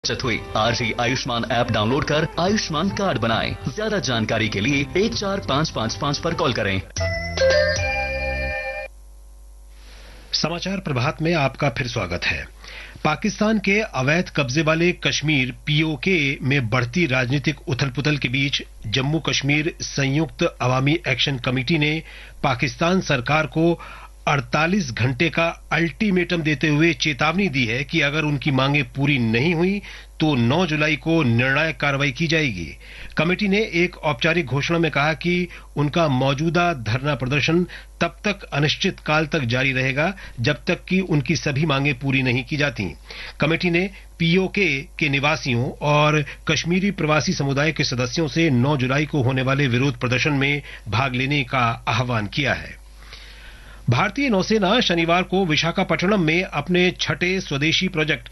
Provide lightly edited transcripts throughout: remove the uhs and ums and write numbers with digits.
बचत हुई। आज ही आयुष्मान ऐप डाउनलोड कर आयुष्मान कार्ड बनाएं। ज्यादा जानकारी के लिए 14555 पर कॉल करें। समाचार प्रभात में आपका फिर स्वागत है। पाकिस्तान के अवैध कब्जे वाले कश्मीर पीओके में बढ़ती राजनीतिक उथल-पुथल के बीच जम्मू कश्मीर संयुक्त अवामी एक्शन कमेटी ने पाकिस्तान सरकार को 48 घंटे का अल्टीमेटम देते हुए चेतावनी दी है कि अगर उनकी मांगें पूरी नहीं हुई तो 9 जुलाई को निर्णायक कार्रवाई की जाएगी। कमेटी ने एक औपचारिक घोषणा में कहा कि उनका मौजूदा धरना प्रदर्शन तब तक अनिश्चित काल तक जारी रहेगा जब तक कि उनकी सभी मांगें पूरी नहीं की जाती। कमेटी ने पीओके के निवासियों और कश्मीरी प्रवासी समुदाय के सदस्यों से 9 जुलाई को होने वाले विरोध प्रदर्शन में भाग लेने का आह्वान किया है। भारतीय नौसेना शनिवार को विशाखापट्टनम में अपने छठे स्वदेशी project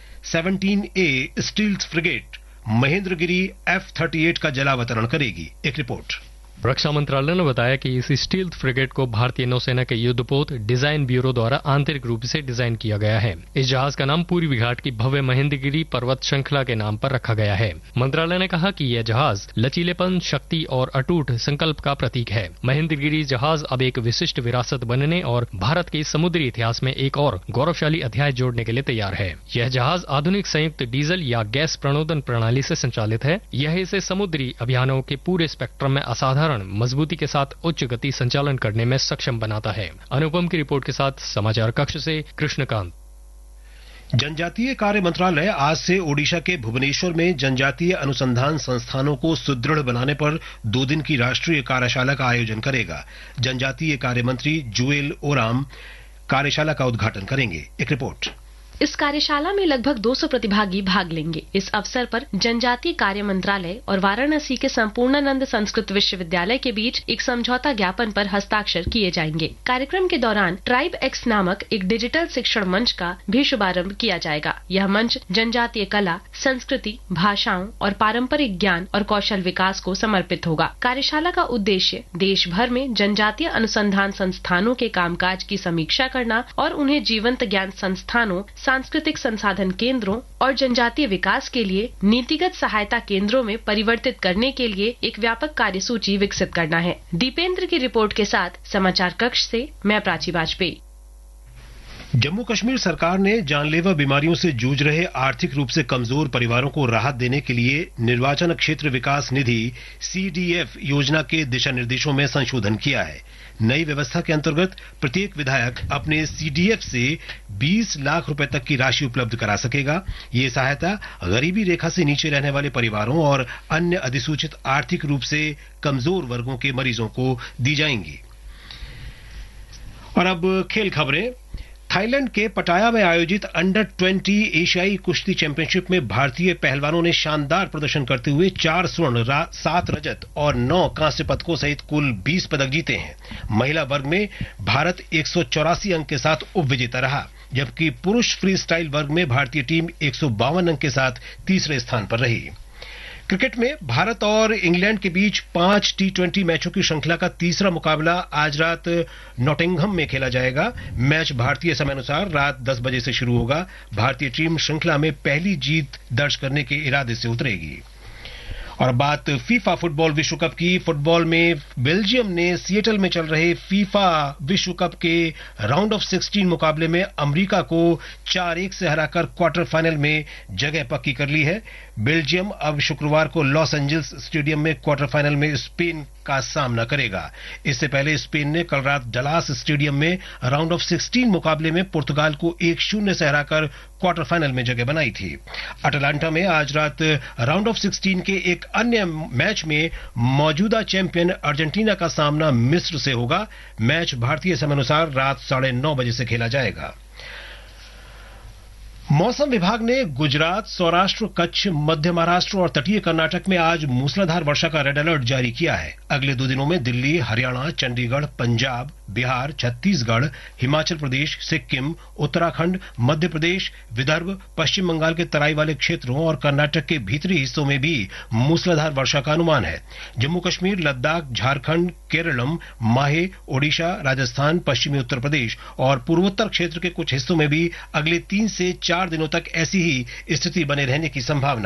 17A stealth frigate Mahendragiri F-38 का जलावतरण करेगी। एक रिपोर्ट। रक्षा मंत्रालय ने बताया कि इस स्टील्थ फ्रिगेट को भारतीय नौसेना के युद्धपोत डिजाइन ब्यूरो द्वारा आंतरिक रूप से डिजाइन किया गया है। इस जहाज का नाम पूर्वी घाट की भव्य महेंद्रगिरी पर्वत श्रृंखला के नाम पर रखा गया है। मंत्रालय ने कहा कि यह जहाज लचीलेपन, शक्ति और अटूट संकल्प का प्रतीक है। महेंद्रगिरी जहाज अब एक विशिष्ट विरासत बनने और भारत के समुद्री इतिहास में एक और गौरवशाली अध्याय जोड़ने के लिए तैयार है। यह जहाज आधुनिक संयुक्त डीजल या गैस प्रणोदन प्रणाली से संचालित है। यह इसे समुद्री अभियानों के पूरे स्पेक्ट्रम में असाधारण मजबूती के साथ उच्च गति संचालन करने में सक्षम बनाता है। अनुपम की रिपोर्ट के साथ समाचार कक्ष से कृष्णकांत। जनजातीय कार्य मंत्रालय आज से ओडिशा के भुवनेश्वर में जनजातीय अनुसंधान संस्थानों को सुदृढ़ बनाने पर 2 दिन की राष्ट्रीय कार्यशाला का आयोजन करेगा। जनजातीय कार्य मंत्री जुएल ओराम कार्यशाला का उद्घाटन करेंगे। एक रिपोर्ट। इस कार्यशाला में लगभग 200 प्रतिभागी भाग लेंगे। इस अवसर पर जनजातीय कार्य मंत्रालय और वाराणसी के संपूर्णानंद संस्कृत विश्वविद्यालय के बीच एक समझौता ज्ञापन पर हस्ताक्षर किए जाएंगे। कार्यक्रम के दौरान ट्राइब एक्स नामक एक डिजिटल शिक्षण मंच का भी शुभारंभ किया जाएगा। यह मंच जनजातीय कला, संस्कृति, भाषाओं और पारंपरिक ज्ञान और कौशल विकास को समर्पित होगा। कार्यशाला का उद्देश्य देश भर में जनजातीय अनुसंधान संस्थानों के कामकाज की समीक्षा करना और उन्हें जीवंत ज्ञान संस्थानों, सांस्कृतिक संसाधन केंद्रों और जनजातीय विकास के लिए नीतिगत सहायता केंद्रों में परिवर्तित करने के लिए एक व्यापक कार्यसूची विकसित करना है। दीपेंद्र की रिपोर्ट के साथ समाचार कक्ष से मैं प्राची वाजपेयी। जम्मू कश्मीर सरकार ने जानलेवा बीमारियों से जूझ रहे आर्थिक रूप से कमजोर परिवारों को राहत देने के लिए निर्वाचन क्षेत्र विकास निधि CDF योजना के दिशा निर्देशों में संशोधन किया है। नई व्यवस्था के अंतर्गत प्रत्येक विधायक अपने CDF से 20 लाख रुपए तक की राशि उपलब्ध करा सकेगा। ये सहायता गरीबी रेखा से नीचे रहने वाले परिवारों और अन्य अधिसूचित आर्थिक रूप से कमजोर वर्गों के मरीजों को दी जाएंगी। और अब खेल खबरें। थाईलैंड के पटाया में आयोजित अंडर 20 एशियाई कुश्ती चैंपियनशिप में भारतीय पहलवानों ने शानदार प्रदर्शन करते हुए 4 स्वर्ण, 7 रजत और 9 कांस्य पदकों सहित कुल 20 पदक जीते हैं। महिला वर्ग में भारत 184 अंक के साथ उपविजेता रहा, जबकि पुरुष फ्री स्टाइल वर्ग में भारतीय टीम 152 अंक के साथ तीसरे स्थान पर रही। क्रिकेट में भारत और इंग्लैंड के बीच 5 T20 मैचों की श्रृंखला का तीसरा मुकाबला आज रात नॉटिंघम में खेला जाएगा। मैच भारतीय समय अनुसार रात 10 बजे से शुरू होगा। भारतीय टीम श्रृंखला में पहली जीत दर्ज करने के इरादे से उतरेगी। और बात फीफा फुटबॉल विश्व कप की। फुटबॉल में बेल्जियम ने सिएटल में चल रहे फीफा विश्व कप के राउंड ऑफ 16 मुकाबले में अमेरिका को 4-1 से हराकर क्वार्टर फाइनल में जगह पक्की कर ली है। बेल्जियम अब शुक्रवार को लॉस एंजल्स स्टेडियम में क्वार्टर फाइनल में स्पेन का सामना करेगा। इससे पहले स्पेन ने कल रात डलास स्टेडियम में राउंड ऑफ 16 मुकाबले में पुर्तगाल को 1-0 से हराकर क्वार्टर फाइनल में जगह बनाई थी। अटलांटा में आज रात राउंड ऑफ 16 के एक अन्य मैच में मौजूदा चैंपियन अर्जेंटीना का सामना मिस्र से होगा। मैच भारतीय समय अनुसार रात 9:30 बजे से खेला जाएगा। मौसम विभाग ने गुजरात, सौराष्ट्र, कच्छ, मध्य महाराष्ट्र और तटीय कर्नाटक में आज मूसलाधार वर्षा का रेड अलर्ट जारी किया है। अगले 2 दिनों में दिल्ली, हरियाणा, चंडीगढ़, पंजाब, बिहार, छत्तीसगढ़, हिमाचल प्रदेश, सिक्किम, उत्तराखंड, मध्य प्रदेश, विदर्भ, पश्चिम बंगाल के तराई वाले क्षेत्रों और कर्नाटक के भीतरी हिस्सों में भी मूसलाधार वर्षा का अनुमान है। जम्मू कश्मीर, लद्दाख, झारखंड, केरलम, माहे, ओडिशा, राजस्थान, पश्चिमी उत्तर प्रदेश और पूर्वोत्तर क्षेत्र के कुछ हिस्सों में भी अगले 3 से 4 दिनों तक ऐसी ही स्थिति बने रहने की संभावना